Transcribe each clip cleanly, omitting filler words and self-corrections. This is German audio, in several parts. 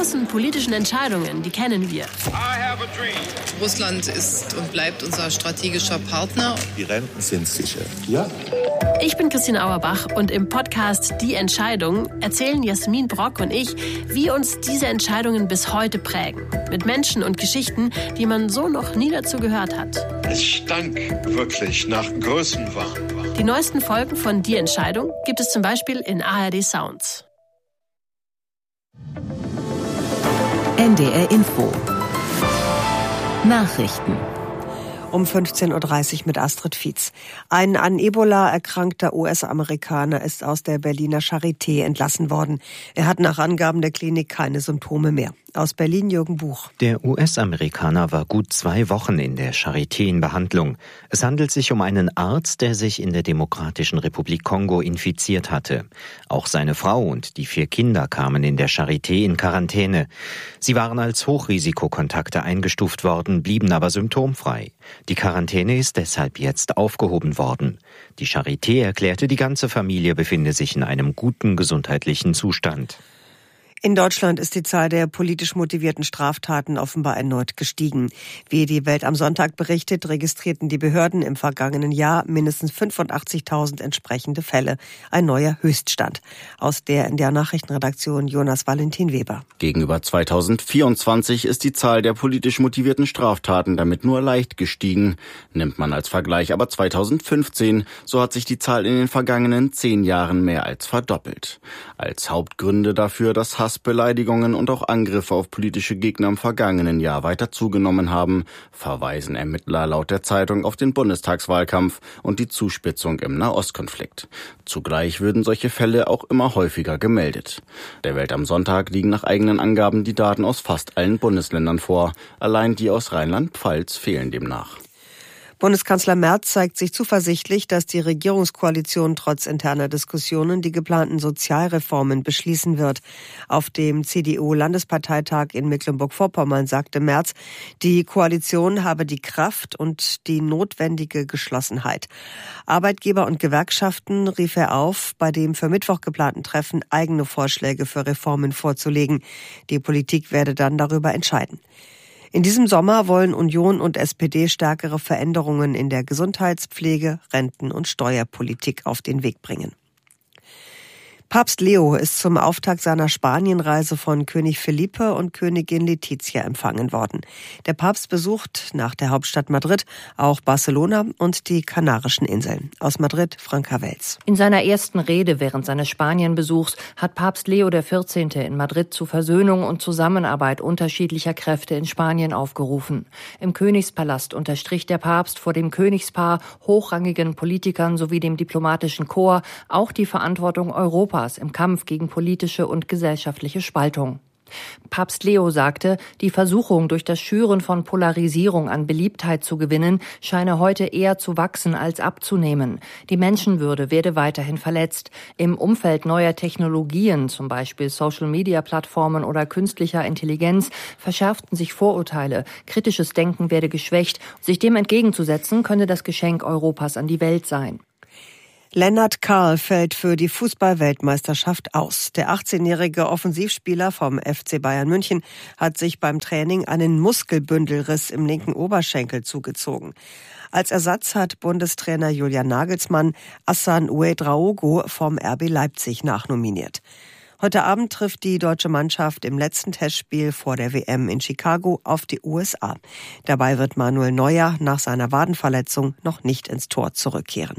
großen politischen Entscheidungen, die kennen wir. Russland ist und bleibt unser strategischer Partner. Die Renten sind sicher. Ja. Ich bin Christine Auerbach und im Podcast Die Entscheidung erzählen Jasmin Brock und ich, wie uns diese Entscheidungen bis heute prägen. Mit Menschen und Geschichten, die man so noch nie dazu gehört hat. Es stank wirklich nach Größenwahn. Die neuesten Folgen von Die Entscheidung gibt es zum Beispiel in ARD Sounds. NDR Info. Nachrichten. Um 15.30 Uhr mit Astrid Fietz. Ein an Ebola erkrankter US-Amerikaner ist aus der Berliner Charité entlassen worden. Er hat nach Angaben der Klinik keine Symptome mehr. Aus Berlin Jürgen Buch. Der US-Amerikaner war gut 2 Wochen in der Charité in Behandlung. Es handelt sich um einen Arzt, der sich in der Demokratischen Republik Kongo infiziert hatte. Auch seine Frau und die 4 Kinder kamen in der Charité in Quarantäne. Sie waren als Hochrisikokontakte eingestuft worden, blieben aber symptomfrei. Die Quarantäne ist deshalb jetzt aufgehoben worden. Die Charité erklärte, die ganze Familie befinde sich in einem guten gesundheitlichen Zustand. In Deutschland ist die Zahl der politisch motivierten Straftaten offenbar erneut gestiegen. Wie die Welt am Sonntag berichtet, registrierten die Behörden im vergangenen Jahr mindestens 85.000 entsprechende Fälle. Ein neuer Höchststand. Aus der NDR Nachrichtenredaktion Jonas Valentin Weber. Gegenüber 2024 ist die Zahl der politisch motivierten Straftaten damit nur leicht gestiegen. Nimmt man als Vergleich aber 2015, so hat sich die Zahl in den vergangenen 10 Jahren mehr als verdoppelt. Als Hauptgründe dafür, dass Hassbeleidigungen und auch Angriffe auf politische Gegner im vergangenen Jahr weiter zugenommen haben, verweisen Ermittler laut der Zeitung auf den Bundestagswahlkampf und die Zuspitzung im Nahostkonflikt. Zugleich würden solche Fälle auch immer häufiger gemeldet. Der Welt am Sonntag liegen nach eigenen Angaben die Daten aus fast allen Bundesländern vor. Allein die aus Rheinland-Pfalz fehlen demnach. Bundeskanzler Merz zeigt sich zuversichtlich, dass die Regierungskoalition trotz interner Diskussionen die geplanten Sozialreformen beschließen wird. Auf dem CDU-Landesparteitag in Mecklenburg-Vorpommern sagte Merz, die Koalition habe die Kraft und die notwendige Geschlossenheit. Arbeitgeber und Gewerkschaften rief er auf, bei dem für Mittwoch geplanten Treffen eigene Vorschläge für Reformen vorzulegen. Die Politik werde dann darüber entscheiden. In diesem Sommer wollen Union und SPD stärkere Veränderungen in der Gesundheitspflege, Renten- und Steuerpolitik auf den Weg bringen. Papst Leo ist zum Auftakt seiner Spanienreise von König Felipe und Königin Letizia empfangen worden. Der Papst besucht nach der Hauptstadt Madrid auch Barcelona und die Kanarischen Inseln. Aus Madrid, Franka Welz. In seiner ersten Rede während seines Spanienbesuchs hat Papst Leo XIV. In Madrid zu Versöhnung und Zusammenarbeit unterschiedlicher Kräfte in Spanien aufgerufen. Im Königspalast unterstrich der Papst vor dem Königspaar, hochrangigen Politikern sowie dem diplomatischen Korps auch die Verantwortung Europas im Kampf gegen politische und gesellschaftliche Spaltung. Papst Leo sagte, die Versuchung, durch das Schüren von Polarisierung an Beliebtheit zu gewinnen, scheine heute eher zu wachsen als abzunehmen. Die Menschenwürde werde weiterhin verletzt. Im Umfeld neuer Technologien, zum Beispiel Social-Media-Plattformen oder künstlicher Intelligenz, verschärften sich Vorurteile. Kritisches Denken werde geschwächt. Sich dem entgegenzusetzen, könne das Geschenk Europas an die Welt sein. Lennart Karl fällt für die Fußball-Weltmeisterschaft aus. Der 18-jährige Offensivspieler vom FC Bayern München hat sich beim Training einen Muskelbündelriss im linken Oberschenkel zugezogen. Als Ersatz hat Bundestrainer Julian Nagelsmann Hassan Ouedraogo vom RB Leipzig nachnominiert. Heute Abend trifft die deutsche Mannschaft im letzten Testspiel vor der WM in Chicago auf die USA. Dabei wird Manuel Neuer nach seiner Wadenverletzung noch nicht ins Tor zurückkehren.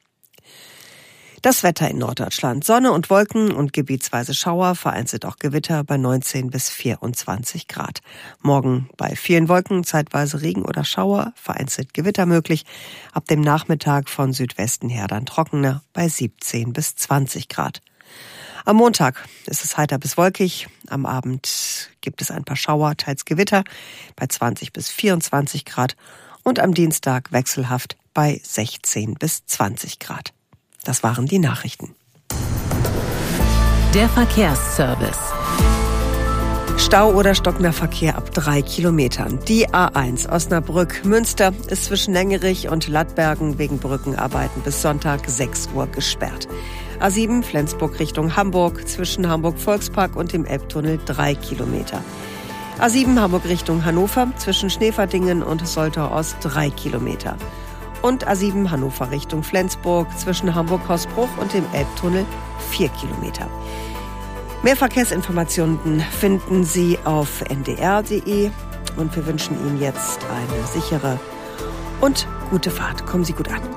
Das Wetter in Norddeutschland. Sonne und Wolken und gebietsweise Schauer, vereinzelt auch Gewitter bei 19 bis 24 Grad. Morgen bei vielen Wolken, zeitweise Regen oder Schauer, vereinzelt Gewitter möglich. Ab dem Nachmittag von Südwesten her dann trockener bei 17 bis 20 Grad. Am Montag ist es heiter bis wolkig. Am Abend gibt es ein paar Schauer, teils Gewitter bei 20 bis 24 Grad. Und am Dienstag wechselhaft bei 16 bis 20 Grad. Das waren die Nachrichten. Der Verkehrsservice. Stau oder stockender Verkehr ab 3 Kilometern. Die A1 Osnabrück-Münster ist zwischen Nengerich und Lattbergen wegen Brückenarbeiten bis Sonntag 6 Uhr gesperrt. A7 Flensburg Richtung Hamburg zwischen Hamburg-Volkspark und dem Elbtunnel 3 Kilometer. A7 Hamburg Richtung Hannover zwischen Schneeverdingen und Soltau Ost 3 Kilometer. Und A7 Hannover Richtung Flensburg zwischen Hamburg-Hausbruch und dem Elbtunnel 4 Kilometer. Mehr Verkehrsinformationen finden Sie auf ndr.de und wir wünschen Ihnen jetzt eine sichere und gute Fahrt. Kommen Sie gut an.